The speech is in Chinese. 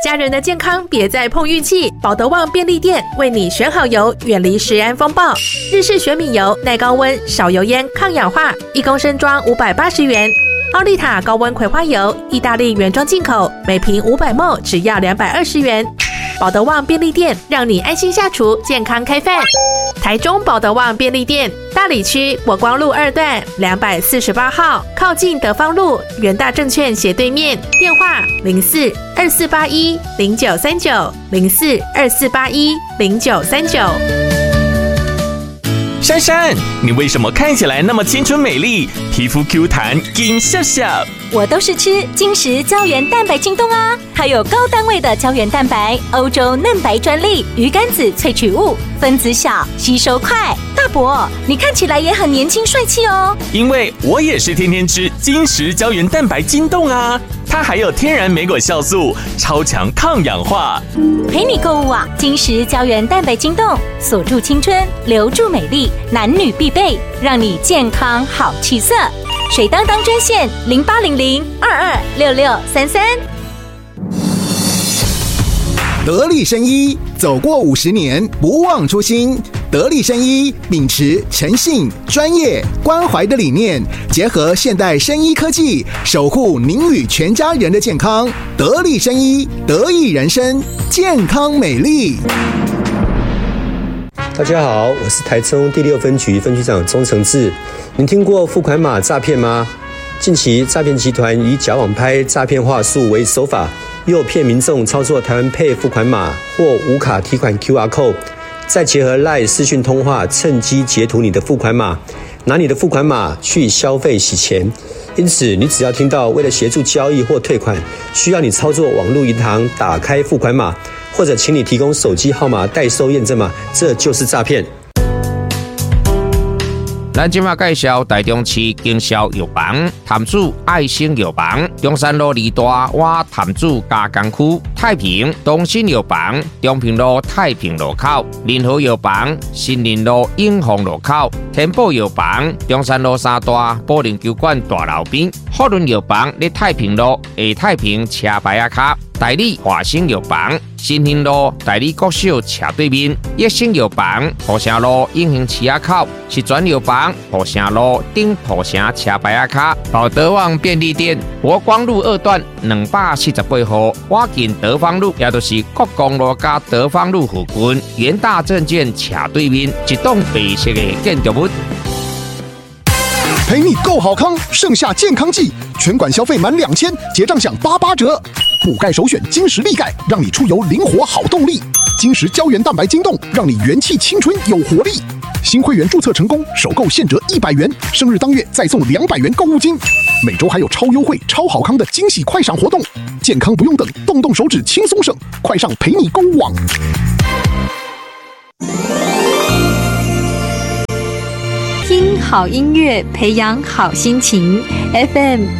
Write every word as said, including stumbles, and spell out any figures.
家人的健康别再碰运气，保德旺便利店为你选好油，远离食安风暴。日式玄米油耐高温、少油烟、抗氧化，一公升装五百八十元。奥利塔高温葵花油，意大利原装进口，每瓶五百毫升只要两百二十元。保德旺便利店让你安心下厨，健康开饭。台中保德旺便利店大里区国光路二段两百四十八号，靠近德芳路元大证券斜对面，电话零四二四八一零九三九零四二四八一零九三九。 珊珊，你为什么看起来那么青春美丽，皮肤 Q 弹，金笑笑？ 我都是吃金石胶原蛋白京东啊，它有高单位的胶原蛋白，欧洲嫩白专利，鱼肝子萃取物，分子小，吸收快。大伯，你看起来也很年轻帅气哦。 因为我也是天天吃金石胶原蛋白京东啊，它还有天然莓果酵素，超强抗氧化。 陪你购物啊，金石胶原蛋白京东，锁住青春，留住美丽，男女必备，让你健康好气色。水当当专线零八零零二二六六三三。 得力生医，走过五十年，不忘初心。得力生医秉持诚信、专业、关怀的理念，结合现代生医科技，守护您与全家人的健康。得力生医，得益人生，健康美丽。 大家好，我是台中第六分局分局长钟承志。您听过付款码诈骗吗？近期诈骗集团以假网拍、诈骗话术为手法，诱骗民众操作台湾 Pay 付款码或无卡提款 Q R code， 再结合 LINE 视讯通话，趁机截图你的付款码，拿你的付款码去消费洗钱。因此，你只要听到为了协助交易或退款，需要你操作网络银行打开付款码，或者请你提供手机号码代收验证码，这就是诈骗。 咱今麦介绍台中市经销药房潭子爱心药房，中山路二大湾潭子加工区太平东新药房，中平路太平路口联合药房，新林路永丰路口天宝药房，中山路三大保龄球馆大楼边，福伦药房在太平路下太平车牌仔卡。代理华兴药房，新兴路代理国小斜对面；益生药房，浦城路永兴市仔口；是转药房，浦城路顶浦城车牌仔卡。保德旺便利店，国光路二段两百四十八号，我近德芳路，也就是国光路加德芳路附近，元大证券斜对面，一栋白色的建筑物。 陪你购好康，盛夏健康季，全馆消费满两千，结账享八八折。补钙首选金石力钙，让你出游灵活好动力。金石胶原蛋白晶冻，让你元气青春有活力。新会员注册成功，首购现折一百元，生日当月再送两百元购物金。每周还有超优惠、超好康的惊喜快闪活动，健康不用等，动动手指轻松省，快上陪你购物网。 听好音乐，培养好心情。F M